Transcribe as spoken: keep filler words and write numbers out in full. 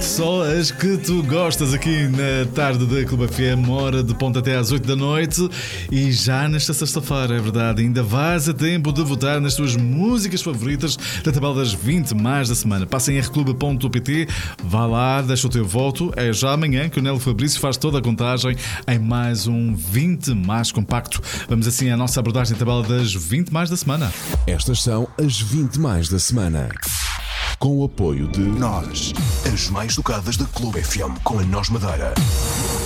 Só as que tu gostas aqui na tarde da Clube F M, hora de ponta até às oito da noite. E já nesta sexta-feira, é verdade, ainda vais a tempo de votar nas tuas músicas favoritas da tabela das vinte mais da semana. Passa em r clube ponto p t, vá lá, deixa o teu voto. É já amanhã que o Nelo Fabrício faz toda a contagem em mais um vinte mais compacto. Vamos assim à nossa abordagem da tabela das vinte mais da semana. Estas são as vinte mais da semana. Com o apoio de Nós, as mais tocadas da Clube F M, com a Nós Madeira.